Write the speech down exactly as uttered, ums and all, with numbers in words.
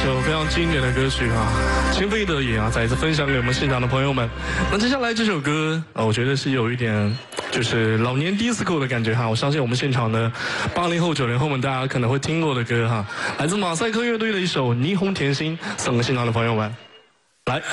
首非常经典的歌曲啊，情非得已啊，再一次分享给我们现场的朋友们。那接下来这首歌啊，我觉得是有一点就是老年 disco 的感觉哈。我相信我们现场的八零后、九零后们，大家可能会听过的歌哈，来自马赛克乐队的一首《霓虹甜心》，送给现场的朋友们。